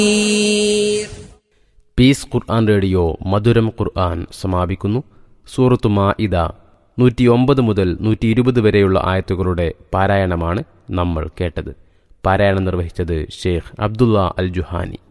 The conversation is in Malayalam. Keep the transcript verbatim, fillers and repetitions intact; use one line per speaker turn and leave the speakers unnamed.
പീസ് ഖുർആൻ റേഡിയോ മധുരം ഖുർആൻ സമാപിക്കുന്നു. സൂറത്തു മാഇദ നൂറ്റി ഒമ്പത് മുതൽ നൂറ്റി ഇരുപത് വരെയുള്ള ആയത്തുകളുടെ പാരായണമാണ് നമ്മൾ കേട്ടത്. പാരായണം നിർവഹിച്ചത് ഷെയ്ഖ് അബ്ദുള്ള അൽ ജുഹാനി.